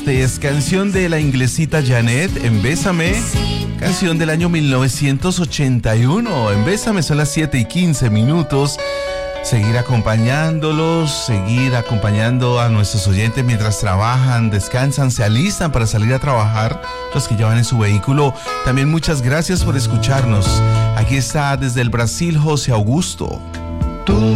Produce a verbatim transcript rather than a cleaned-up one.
Martes, canción de la inglesita Janet, en Bésame, canción del año mil novecientos ochenta y uno. En Bésame son las siete y quince minutos. Seguir acompañándolos, seguir acompañando a nuestros oyentes mientras trabajan, descansan, se alistan para salir a trabajar, los que llevan en su vehículo. También muchas gracias por escucharnos. Aquí está desde el Brasil José Augusto. Tú